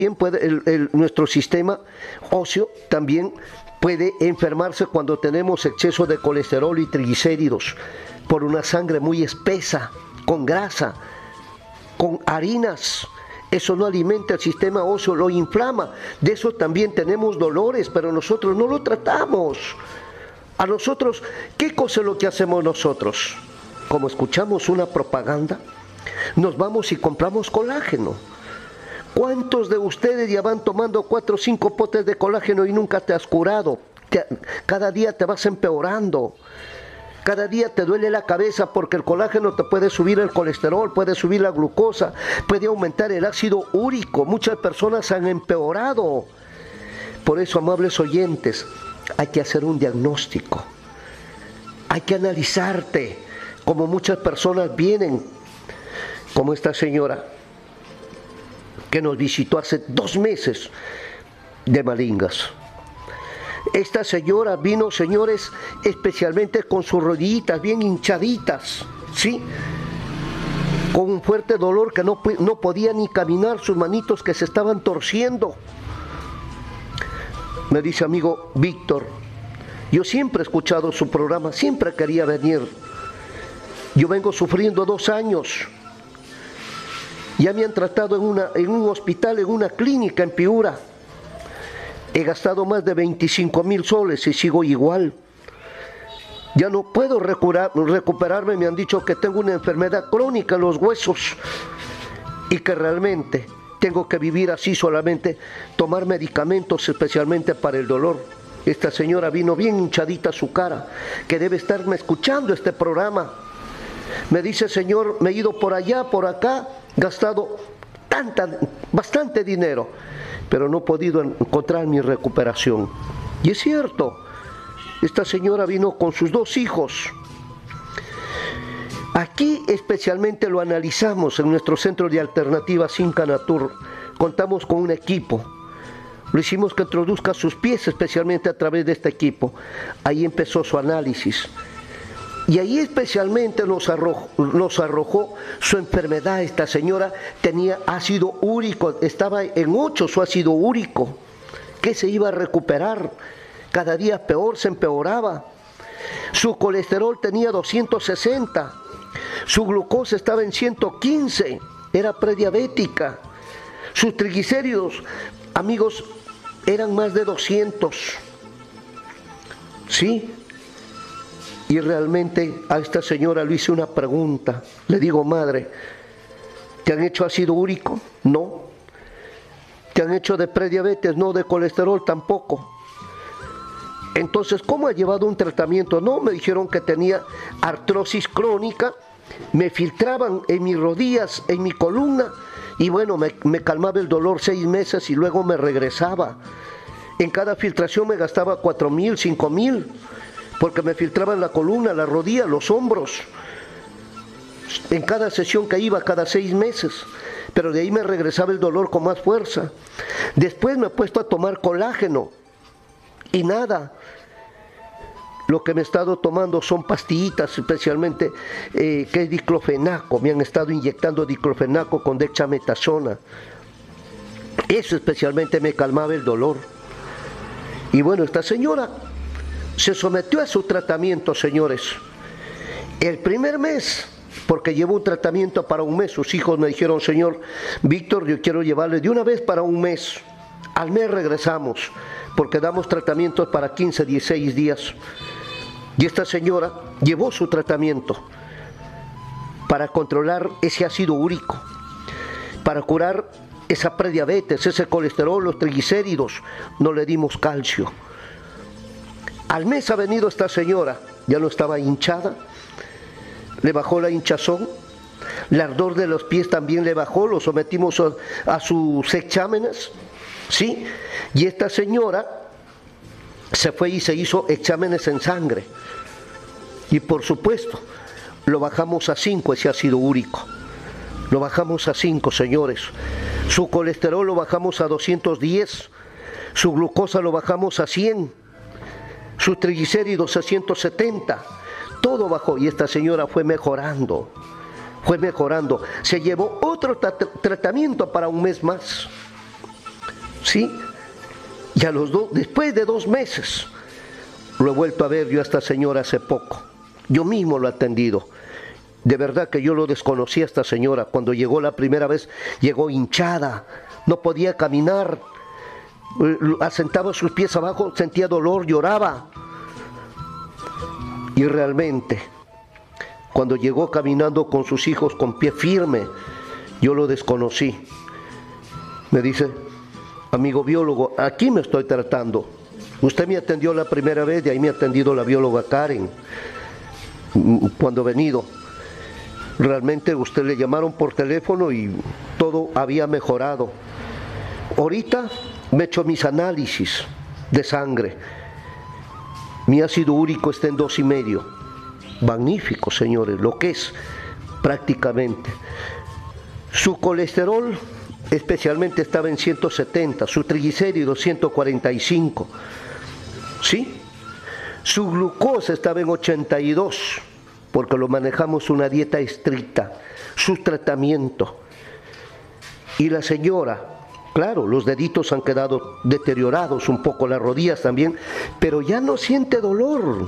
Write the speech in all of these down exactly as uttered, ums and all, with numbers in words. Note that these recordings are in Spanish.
puede, el, el, nuestro sistema óseo también puede enfermarse cuando tenemos exceso de colesterol y triglicéridos por una sangre muy espesa, con grasa, con harinas. Eso no alimenta el sistema óseo, lo inflama. De eso también tenemos dolores, pero nosotros no lo tratamos. A nosotros, ¿qué cosa es lo que hacemos nosotros? Como escuchamos una propaganda, nos vamos y compramos colágeno. ¿Cuántos de ustedes ya van tomando cuatro o cinco potes de colágeno y nunca te has curado? Te, cada día te vas empeorando. Cada día te duele la cabeza porque el colágeno te puede subir el colesterol, puede subir la glucosa, puede aumentar el ácido úrico. Muchas personas han empeorado. Por eso, amables oyentes, hay que hacer un diagnóstico. Hay que analizarte, como muchas personas vienen, como esta señora que nos visitó hace dos meses de Malingas. Esta señora vino, señores, especialmente con sus rodillitas bien hinchaditas, ¿sí? Con un fuerte dolor que no, no podía ni caminar, sus manitos que se estaban torciendo. Me dice, amigo Víctor, yo siempre he escuchado su programa, siempre quería venir. Yo vengo sufriendo dos años. Ya me han tratado en, una, en un hospital, en una clínica en Piura. He gastado más de veinticinco mil soles y sigo igual. Ya no puedo recuperar, recuperarme, me han dicho que tengo una enfermedad crónica en los huesos y que realmente tengo que vivir así solamente, tomar medicamentos especialmente para el dolor. Esta señora vino bien hinchadita su cara, que debe estarme escuchando este programa. Me dice, Señor, me he ido por allá, por acá, gastado tanta, bastante dinero, pero no he podido encontrar mi recuperación. Y es cierto, esta señora vino con sus dos hijos. Aquí especialmente lo analizamos en nuestro centro de alternativas Sincanatur. Contamos con un equipo. Lo hicimos que introduzca sus pies especialmente a través de este equipo. Ahí empezó su análisis. Y ahí especialmente nos arrojó, nos arrojó su enfermedad. Esta señora tenía ácido úrico, estaba en ocho su ácido úrico, que se iba a recuperar. Cada día peor, se empeoraba. Su colesterol tenía doscientos sesenta, su glucosa estaba en ciento quince, era prediabética. Sus triglicéridos, amigos, eran más de doscientos. ¿Sí? Y realmente a esta señora le hice una pregunta. Le digo, madre, ¿te han hecho ácido úrico? No. ¿Te han hecho de prediabetes? No. ¿De colesterol? Tampoco. Entonces, ¿cómo ha llevado un tratamiento? No, me dijeron que tenía artrosis crónica, me filtraban en mis rodillas, en mi columna, y bueno, me, me calmaba el dolor seis meses y luego me regresaba. En cada filtración me gastaba cuatro mil, cinco mil. Porque me filtraban la columna, la rodilla, los hombros, en cada sesión que iba, cada seis meses, pero de ahí me regresaba el dolor con más fuerza. Después me he puesto a tomar colágeno, y nada, lo que me he estado tomando son pastillitas, especialmente, eh, que es diclofenaco, me han estado inyectando diclofenaco con dexametasona, eso especialmente me calmaba el dolor. Y bueno, esta señora se sometió a su tratamiento, señores. El primer mes, porque llevó un tratamiento para un mes, sus hijos me dijeron, Señor Víctor, yo quiero llevarle de una vez para un mes. Al mes regresamos, porque damos tratamientos para quince, dieciséis días. Y esta señora llevó su tratamiento para controlar ese ácido úrico, para curar esa prediabetes, ese colesterol, los triglicéridos. No le dimos calcio. Al mes ha venido esta señora, ya no estaba hinchada, le bajó la hinchazón, el ardor de los pies también le bajó, lo sometimos a, a sus exámenes, ¿sí? Y esta señora se fue y se hizo exámenes en sangre. Y por supuesto, lo bajamos a cinco ese ácido úrico. Lo bajamos a cinco, señores. Su colesterol lo bajamos a doscientos diez, su glucosa lo bajamos a cien. Sus triglicéridos a ciento setenta, todo bajó y esta señora fue mejorando, fue mejorando. Se llevó otro tra- tratamiento para un mes más. ¿sí? Y a los dos, después de dos meses, lo he vuelto a ver yo a esta señora hace poco. Yo mismo lo he atendido. De verdad que yo lo desconocía a esta señora. Cuando llegó la primera vez, llegó hinchada, no podía caminar, asentaba sus pies abajo, sentía dolor, lloraba. Y realmente, cuando llegó caminando con sus hijos con pie firme, yo lo desconocí. Me dice, amigo biólogo, aquí me estoy tratando. Usted me atendió la primera vez, de ahí me ha atendido la bióloga Karen, cuando he venido. Realmente usted le llamaron por teléfono y todo había mejorado. Ahorita me he hecho mis análisis de sangre. Mi ácido úrico está en dos y medio. Magnífico, señores, lo que es prácticamente. Su colesterol especialmente estaba en ciento setenta, su triglicéridos ciento cuarenta y cinco. ¿Sí? Su glucosa estaba en ochenta y dos, porque lo manejamos una dieta estricta, su tratamiento. Y la señora, claro, los deditos han quedado deteriorados, un poco las rodillas también, pero ya no siente dolor.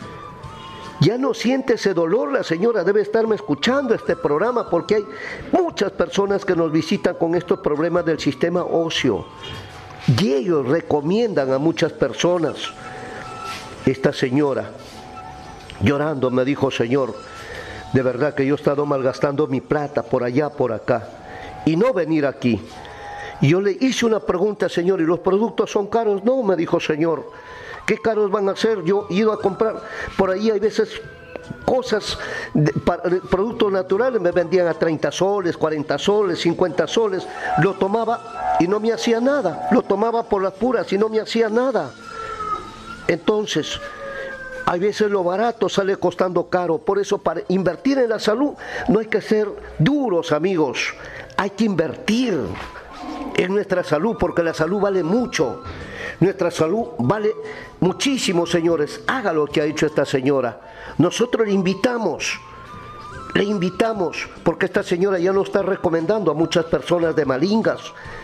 Ya no siente ese dolor. La señora debe estarme escuchando este programa, porque hay muchas personas que nos visitan con estos problemas del sistema óseo. Y ellos recomiendan a muchas personas. Esta señora, llorando, me dijo, Señor, de verdad que yo he estado malgastando mi plata por allá, por acá, y no venir aquí. Y yo le hice una pregunta, Señor, ¿y los productos son caros? No, me dijo, Señor, ¿qué caros van a ser? Yo he ido a comprar, por ahí hay veces cosas, de, para, de productos naturales, me vendían a treinta soles, cuarenta soles, cincuenta soles, lo tomaba y no me hacía nada, lo tomaba por las puras y no me hacía nada. Entonces, hay veces lo barato sale costando caro. Por eso, para invertir en la salud no hay que ser duros, amigos. Hay que invertir en nuestra salud, porque la salud vale mucho. Nuestra salud vale muchísimo, señores. Haga lo que ha hecho esta señora. Nosotros le invitamos, le invitamos, porque esta señora ya nos está recomendando a muchas personas de Malingas.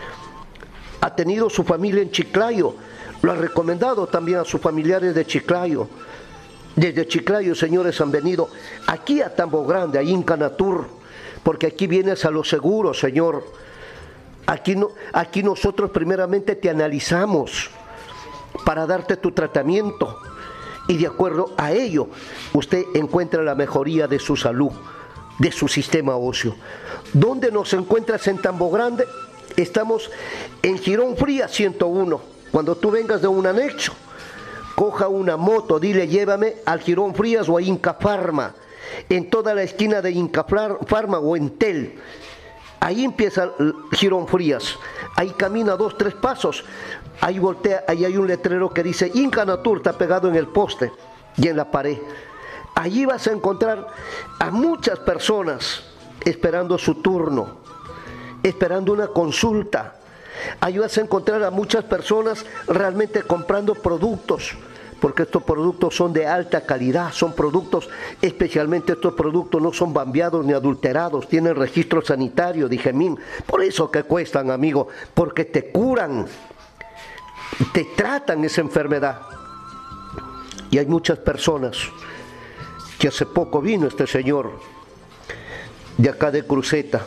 Ha tenido su familia en Chiclayo. Lo ha recomendado también a sus familiares de Chiclayo. Desde Chiclayo, señores, han venido aquí a Tambo Grande, a Incanatur, porque aquí vienes a lo seguro, Señor. Aquí, no, aquí nosotros primeramente te analizamos para darte tu tratamiento, y de acuerdo a ello, usted encuentra la mejoría de su salud, de su sistema óseo. ¿Dónde nos encuentras en Tambo Grande? Estamos en Girón Frías ciento uno. Cuando tú vengas de un anexo, coja una moto, dile llévame al Girón Frías o a Inca Pharma, en toda la esquina de Inca Pharma o en Tel. Ahí empieza Girón Frías, ahí camina dos, tres pasos, ahí voltea, ahí hay un letrero que dice Incanatur, está pegado en el poste y en la pared. Allí vas a encontrar a muchas personas esperando su turno, esperando una consulta. Ahí vas a encontrar a muchas personas realmente comprando productos, porque estos productos son de alta calidad, son productos, especialmente estos productos no son bambeados ni adulterados, tienen registro sanitario, dije, min, por eso que cuestan, amigo, porque te curan, te tratan esa enfermedad. Y hay muchas personas, que hace poco vino este señor, de acá de Cruceta,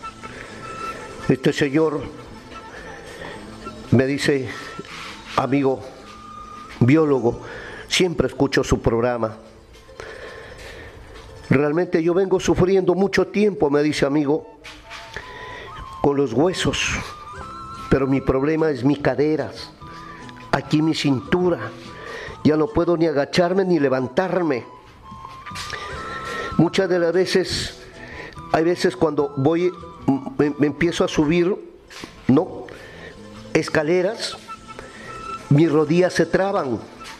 este señor me dice, amigo biólogo, siempre escucho su programa. Realmente yo vengo sufriendo mucho tiempo, me dice, amigo, con los huesos, pero mi problema es mi cadera, aquí mi cintura, ya no puedo ni agacharme ni levantarme. Muchas de las veces, hay veces cuando voy, me, me empiezo a subir, ¿no?, escaleras, mis rodillas se traban.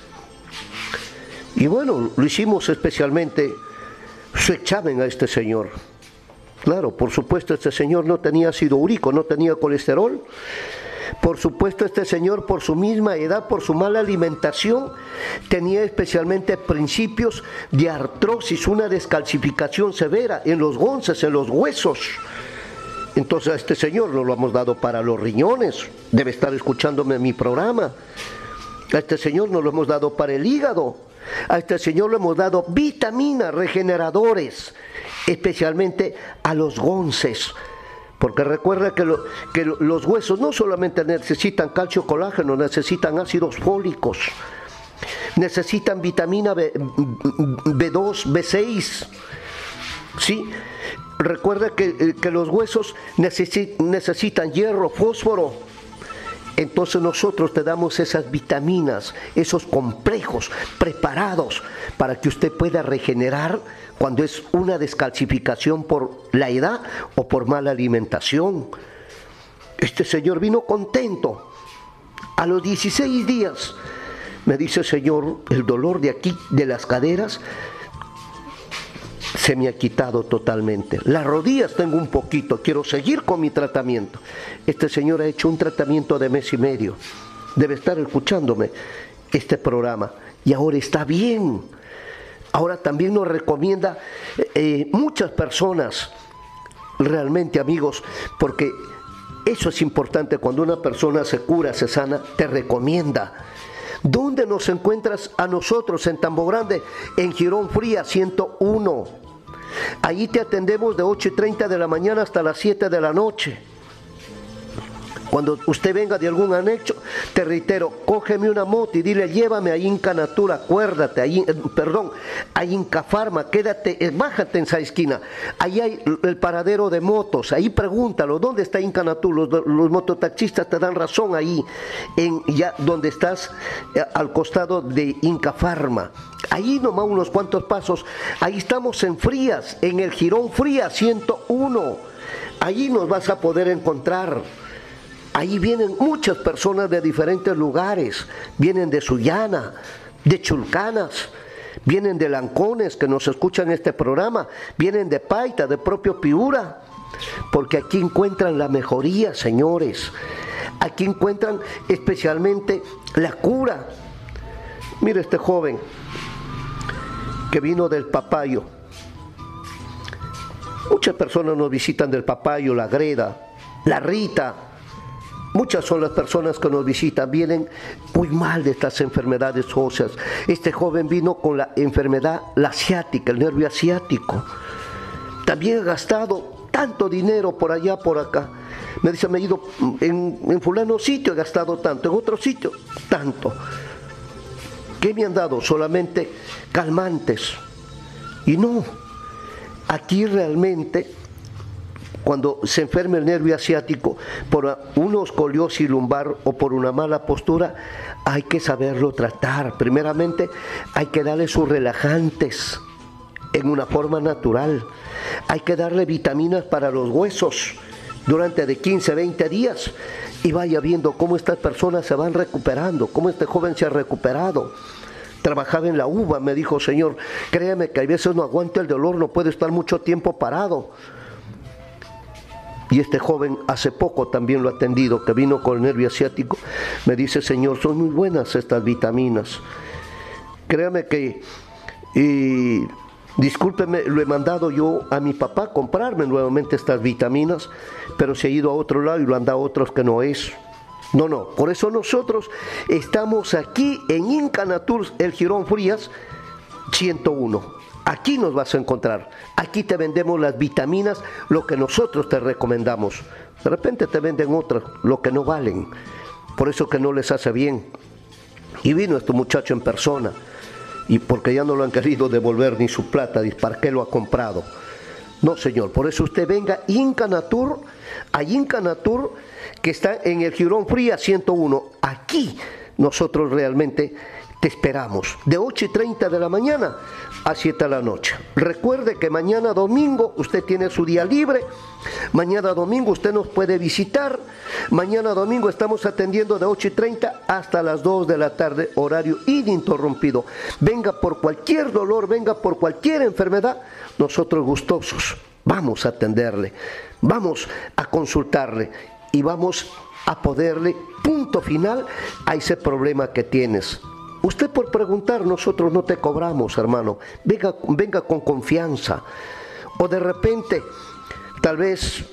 Y bueno, lo hicimos especialmente su examen a este señor. Claro, por supuesto, este señor no tenía ácido úrico, no tenía colesterol. Por supuesto, este señor, por su misma edad, por su mala alimentación, tenía especialmente principios de artrosis, una descalcificación severa en los gonces, en los huesos. Entonces a este señor no lo hemos dado para los riñones, debe estar escuchándome en mi programa. A este señor no lo hemos dado para el hígado, a este señor le hemos dado vitaminas regeneradores, especialmente a los gonces. Porque recuerda que, lo, que los huesos no solamente necesitan calcio, colágeno, necesitan ácidos fólicos, necesitan vitamina B, B2, B seis, ¿sí? Recuerda que, que los huesos necesi- necesitan hierro, fósforo. Entonces nosotros te damos esas vitaminas, esos complejos preparados para que usted pueda regenerar cuando es una descalcificación por la edad o por mala alimentación. Este señor vino contento. A los dieciséis días me dice: Señor, el dolor de aquí, de las caderas, se me ha quitado totalmente. Las rodillas tengo un poquito, quiero seguir con mi tratamiento. Este señor ha hecho un tratamiento de mes y medio. Debe estar escuchándome este programa y ahora está bien. Ahora también nos recomienda eh, muchas personas, realmente, amigos, porque eso es importante. Cuando una persona se cura, se sana, te recomienda. ¿Dónde nos encuentras a nosotros? En Tambo Grande, en Girón Fría ciento uno. Allí te atendemos de ocho y treinta de la mañana hasta las siete de la noche. Cuando usted venga de algún anexo, te reitero, cógeme una moto y dile: llévame a Inca Natura, acuérdate, ahí, perdón, a Inca Farma, quédate, bájate en esa esquina. Ahí hay el paradero de motos, ahí pregúntalo, ¿dónde está Inca Natura? Los, los mototaxistas te dan razón ahí, en ya donde estás, eh, al costado de Inca Farma. Ahí nomás unos cuantos pasos, ahí estamos en Frías, en el Girón Frías ciento uno. Allí nos vas a poder encontrar. Ahí vienen muchas personas de diferentes lugares, vienen de Sullana, de Chulcanas, vienen de Lancones que nos escuchan este programa, vienen de Paita, de propio Piura, porque aquí encuentran la mejoría, señores. Aquí encuentran especialmente la cura. Mire este joven que vino del Papayo. Muchas personas nos visitan del Papayo, la Greda, la Rita. Muchas son las personas que nos visitan, vienen muy mal de estas enfermedades óseas. Este joven vino con la enfermedad, la asiática, el nervio asiático. También ha gastado tanto dinero por allá, por acá. Me dice: me he ido en, en fulano sitio, he gastado tanto, en otro sitio, tanto. ¿Qué me han dado? Solamente calmantes. Y no, aquí realmente, cuando se enferma el nervio asiático por una escoliosis lumbar o por una mala postura, hay que saberlo tratar. Primeramente, hay que darle sus relajantes en una forma natural. Hay que darle vitaminas para los huesos durante de quince a veinte días y vaya viendo cómo estas personas se van recuperando, cómo este joven se ha recuperado. Trabajaba en la uva, me dijo: Señor, créame que a veces no aguanto el dolor, no puedo estar mucho tiempo parado. Y este joven hace poco también lo ha atendido, que vino con el nervio asiático. Me dice: Señor, son muy buenas estas vitaminas. Créame que, y, discúlpeme, lo he mandado yo a mi papá a comprarme nuevamente estas vitaminas, pero se ha ido a otro lado y lo han dado a otros que no es. No, no, por eso nosotros estamos aquí en Inca Natur, el Girón Frías ciento uno. Aquí nos vas a encontrar. Aquí te vendemos las vitaminas, lo que nosotros te recomendamos. De repente te venden otras, lo que no valen. Por eso que no les hace bien. Y vino este muchacho en persona. Y porque ya no lo han querido devolver ni su plata, y para qué lo ha comprado. No, señor. Por eso usted venga Inca Natur, a Inca Natur, que está en el Girón Frías ciento uno. Aquí nosotros realmente te esperamos. De ocho y treinta de la mañana a siete de la noche. Recuerde que mañana domingo usted tiene su día libre. Mañana domingo usted nos puede visitar. Mañana domingo estamos atendiendo de ocho y treinta hasta las dos de la tarde, horario ininterrumpido. Venga por cualquier dolor, venga por cualquier enfermedad, nosotros gustosos vamos a atenderle, vamos a consultarle y vamos a ponerle punto final a ese problema que tienes. Usted por preguntar, nosotros no te cobramos, hermano. Venga, venga con confianza. O de repente, tal vez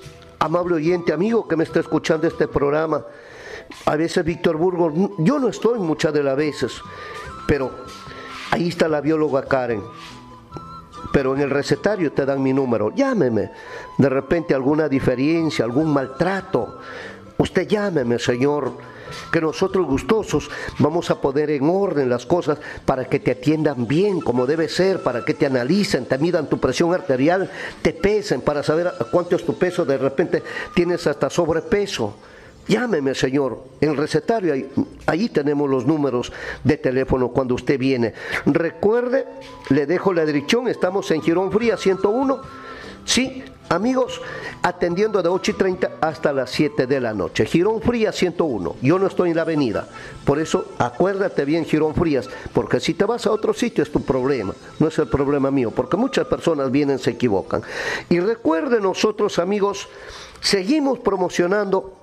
amable oyente, amigo que me está escuchando este programa, a veces Víctor Burgos, yo no estoy muchas de las veces, pero ahí está la bióloga Karen. Pero en el recetario te dan mi número, llámeme. De repente alguna diferencia, algún maltrato, usted llámeme, señor, que nosotros gustosos vamos a poner en orden las cosas para que te atiendan bien como debe ser, para que te analicen, te midan tu presión arterial, te pesen para saber cuánto es tu peso, de repente tienes hasta sobrepeso. Llámeme, señor, en el recetario, ahí, ahí tenemos los números de teléfono cuando usted viene. Recuerde, le dejo la dirección, estamos en Girón Frías ciento uno, sí, amigos, atendiendo de ocho y treinta hasta las siete de la noche. Girón Frías ciento uno, yo no estoy en la avenida, por eso acuérdate bien Girón Frías, porque si te vas a otro sitio es tu problema, no es el problema mío, porque muchas personas vienen, se equivocan. Y recuerde, nosotros, amigos, seguimos promocionando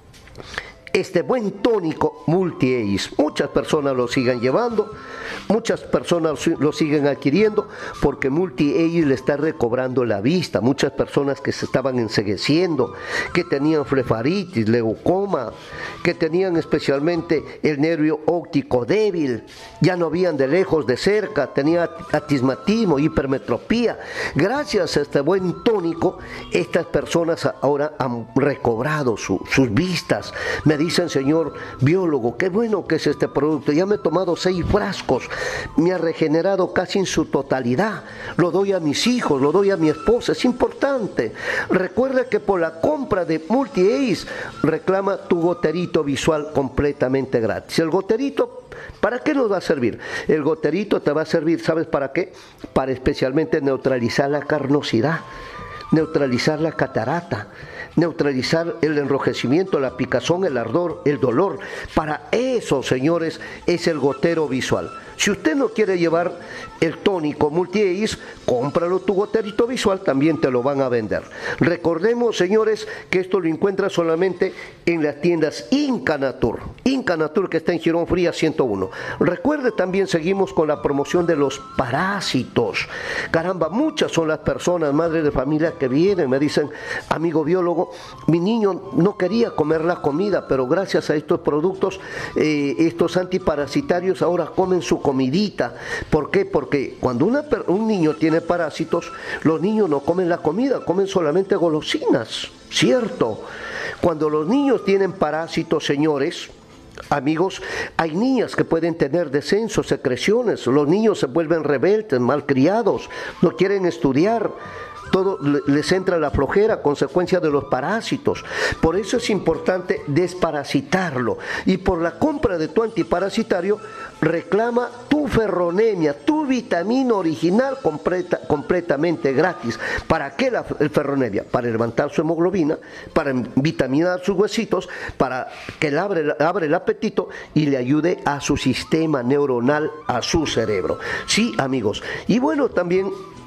este buen tónico Multi-Ace. Muchas personas lo siguen llevando, muchas personas lo siguen adquiriendo porque Multi-Ace le está recobrando la vista. Muchas personas que se estaban encegueciendo, que tenían blefaritis, leucoma, que tenían especialmente el nervio óptico débil, ya no veían de lejos, de cerca, tenían astigmatismo, hipermetropía. Gracias a este buen tónico, estas personas ahora han recobrado su, sus vistas. Me dicen, señor biólogo, qué bueno que es este producto, ya me he tomado seis frascos, me ha regenerado casi en su totalidad, lo doy a mis hijos, lo doy a mi esposa, es importante. Recuerda que por la compra de Multi-Ace reclama tu goterito visual completamente gratis. El goterito, ¿para qué nos va a servir? El goterito te va a servir, ¿sabes para qué? Para especialmente neutralizar la carnosidad, neutralizar la catarata, neutralizar el enrojecimiento, la picazón, el ardor, el dolor. Para eso, señores, es el gotero visual. Si usted no quiere llevar el tónico Multi-Ace, cómpralo tu goterito visual, también te lo van a vender. Recordemos, señores, que esto lo encuentra solamente en las tiendas Inca Natur, Inca Natur, que está en Girón Frías ciento uno. Recuerde, también seguimos con la promoción de los parásitos. Caramba, muchas son las personas, madres de familia, que vienen, me dicen, amigo biólogo, mi niño no quería comer la comida, pero gracias a estos productos, eh, estos antiparasitarios, ahora comen su comidita. ¿Por qué? Porque cuando una, un niño tiene parásitos, los niños no comen la comida, comen solamente golosinas, ¿cierto? Cuando los niños tienen parásitos, señores, amigos, hay niñas que pueden tener descensos, secreciones, los niños se vuelven rebeldes, malcriados, no quieren estudiar, todo les entra la flojera a consecuencia de los parásitos. Por eso es importante desparasitarlo. Y por la compra de tu antiparasitario, reclama tu ferronemia, tu vitamina original completa, completamente gratis. ¿Para qué la el ferronemia? Para levantar su hemoglobina, para vitaminar sus huesitos, para que le abre, abre el apetito y le ayude a su sistema neuronal, a su cerebro. Sí, amigos. Y bueno, también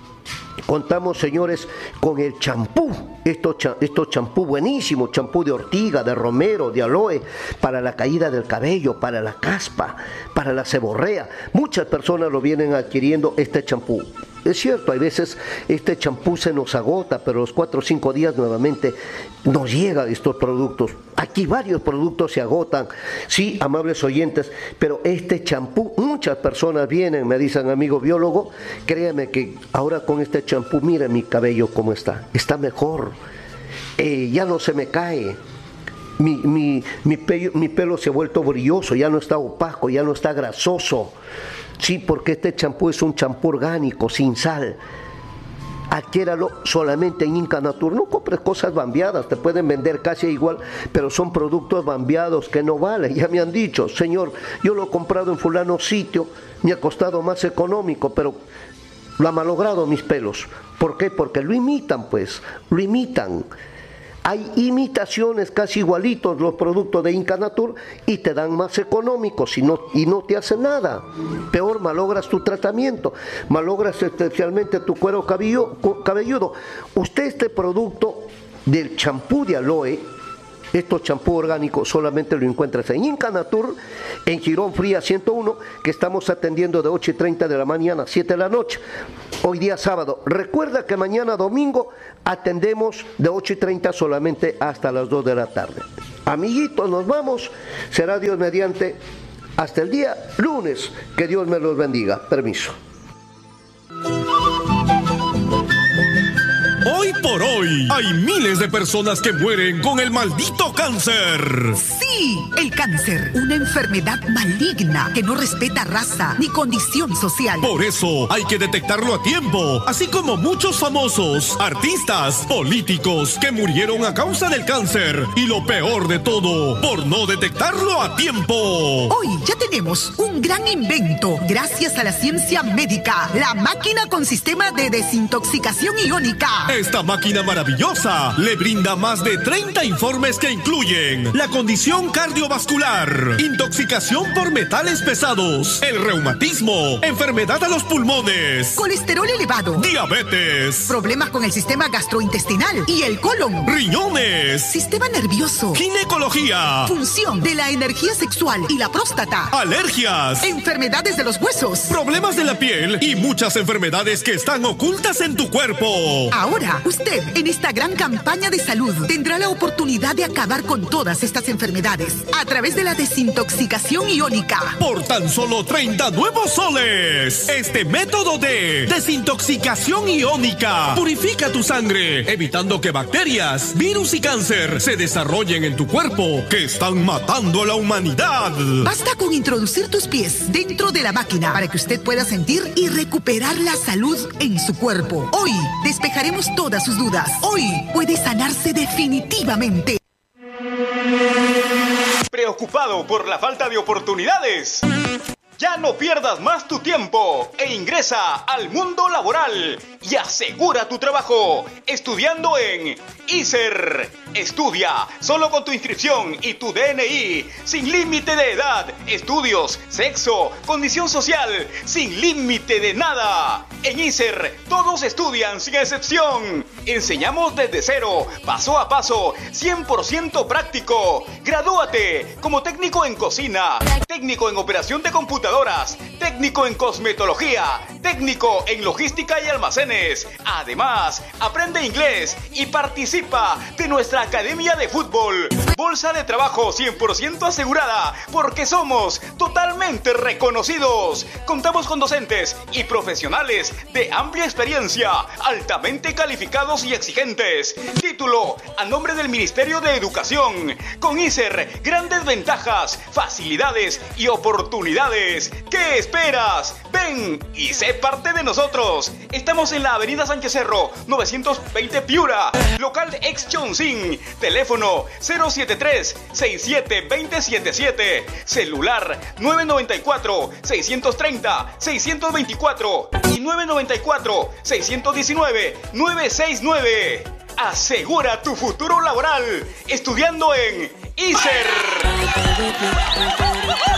contamos, señores, con el champú, estos estos champú buenísimos, champú de ortiga, de romero, de aloe, para la caída del cabello, para la caspa, para la seborrea. Muchas personas lo vienen adquiriendo, este champú. Es cierto, hay veces este champú se nos agota, pero los cuatro o cinco días nuevamente nos llegan estos productos. Aquí varios productos se agotan, sí, amables oyentes, pero este champú, muchas personas vienen, me dicen, amigo biólogo, créame que ahora con este champú, mira mi cabello cómo está, está mejor, eh, ya no se me cae. Mi, mi, mi, pelo, mi pelo se ha vuelto brilloso, ya no está opaco, ya no está grasoso. Sí, porque este champú es un champú orgánico, sin sal. Adquiéralo solamente en Inca Natur. No compres cosas bambeadas, te pueden vender casi igual, pero son productos bambeados que no valen. Ya me han dicho, señor, yo lo he comprado en fulano sitio, me ha costado más económico, pero lo ha malogrado mis pelos. ¿Por qué? Porque lo imitan, pues, lo imitan. Hay imitaciones casi igualitos los productos de Inca Natur y te dan más económicos y no, y no te hacen nada. Peor, malogras tu tratamiento, malogras especialmente tu cuero cabello, cabelludo. Usted este producto del champú de aloe, Estos champú orgánicos solamente lo encuentras en Incanatur, en Girón Fría ciento uno, que estamos atendiendo de ocho y treinta de la mañana a siete de la noche. Hoy día sábado. Recuerda que mañana domingo atendemos de ocho y treinta solamente hasta las dos de la tarde. Amiguitos, nos vamos. Será Dios mediante hasta el día lunes. Que Dios me los bendiga. Permiso. Hoy por hoy, hay miles de personas que mueren con el maldito cáncer. Sí, el cáncer, una enfermedad maligna que no respeta raza ni condición social. Por eso hay que detectarlo a tiempo, así como muchos famosos, artistas, políticos que murieron a causa del cáncer. Y lo peor de todo, por no detectarlo a tiempo. Hoy ya tenemos un gran invento, gracias a la ciencia médica, la máquina con sistema de desintoxicación iónica. Esta máquina maravillosa le brinda más de treinta informes que incluyen la condición cardiovascular, intoxicación por metales pesados, el reumatismo, enfermedad a los pulmones, colesterol elevado, diabetes, problemas con el sistema gastrointestinal y el colon, riñones, sistema nervioso, ginecología, función de la energía sexual y la próstata, alergias, enfermedades de los huesos, problemas de la piel y muchas enfermedades que están ocultas en tu cuerpo. Ahora, usted, en esta gran campaña de salud, tendrá la oportunidad de acabar con todas estas enfermedades a través de la desintoxicación iónica. Por tan solo treinta nuevos soles. Este método de desintoxicación iónica purifica tu sangre, evitando que bacterias, virus y cáncer se desarrollen en tu cuerpo, que están matando a la humanidad. Basta con introducir tus pies dentro de la máquina para que usted pueda sentir y recuperar la salud en su cuerpo. Hoy despejaremos todas sus dudas. Hoy puede sanarse definitivamente. ¿Preocupado por la falta de oportunidades? Ya no pierdas más tu tiempo e ingresa al mundo laboral y asegura tu trabajo estudiando en I S E R. Estudia solo con tu inscripción y tu D N I, sin límite de edad, estudios, sexo, condición social, sin límite de nada. En I S E R todos estudian sin excepción. Enseñamos desde cero, paso a paso, cien por ciento práctico. Gradúate como técnico en cocina, técnico en operación de computadoras, técnico en cosmetología, técnico en logística y almacenes. Además, aprende inglés y participa de nuestra academia de fútbol. Bolsa de trabajo cien por ciento asegurada, porque somos totalmente reconocidos. Contamos con docentes y profesionales de amplia experiencia, altamente calificados y exigentes. Título a nombre del Ministerio de Educación. Con I S E R, grandes ventajas, facilidades y oportunidades. ¿Qué esperas? Ven y sé parte de nosotros. Estamos en la avenida Sánchez Cerro, novecientos veinte Piura, local de ex Chonsin. Teléfono cero siete tres, seis siete dos cero siete siete. Celular nueve nueve cuatro, seis tres cero, seis dos cuatro y nueve nueve cuatro, seis uno nueve, nueve seis nueve. Asegura tu futuro laboral estudiando en I S E R.